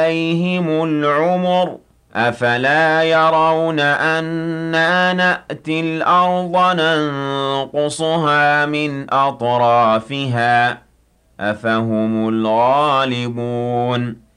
عَلَيْهِمُ الْعُمُرُ أَفَلَا يَرَوْنَ أَنَّا نَأْتِي الْأَرْضَ نَنقُصُهَا مِنْ أَطْرَافِهَا ۚ أَفَهُمُ الْغَالِبُونَ